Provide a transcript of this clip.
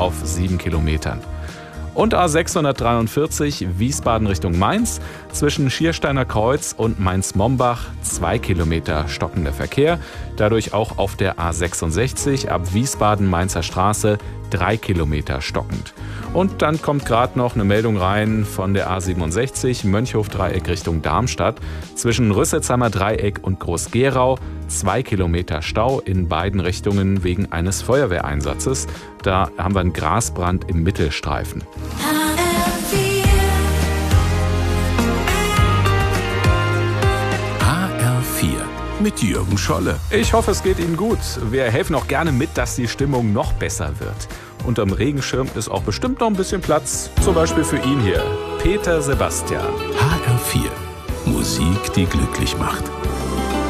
auf 7 Kilometern. Und A643 Wiesbaden Richtung Mainz, zwischen Schiersteiner Kreuz und Mainz-Mombach 2 Kilometer stockender Verkehr. Dadurch auch auf der A66 ab Wiesbaden-Mainzer Straße 3 Kilometer stockend. Und dann kommt gerade noch eine Meldung rein von der A67 Mönchhof-Dreieck Richtung Darmstadt. Zwischen Rüsselsheimer Dreieck und Groß-Gerau 2 Kilometer Stau in beiden Richtungen wegen eines Feuerwehreinsatzes. Da haben wir einen Grasbrand im Mittelstreifen. HR4 mit Jürgen Scholle. Ich hoffe, es geht Ihnen gut. Wir helfen auch gerne mit, dass die Stimmung noch besser wird. Unterm Regenschirm ist auch bestimmt noch ein bisschen Platz. Zum Beispiel für ihn hier, Peter Sebastian. HR4 Musik, die glücklich macht.